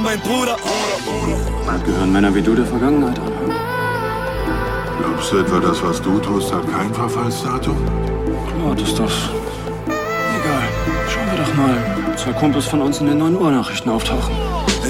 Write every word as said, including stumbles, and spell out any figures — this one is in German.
mein Bruder. Bald gehören Männer wie du der Vergangenheit an. Glaubst du etwa, das, was du tust, hat kein Verfallsdatum? Klar hat es das. Egal. Schauen wir doch mal. Zwei Kumpels von uns in den neun Uhr Nachrichten auftauchen.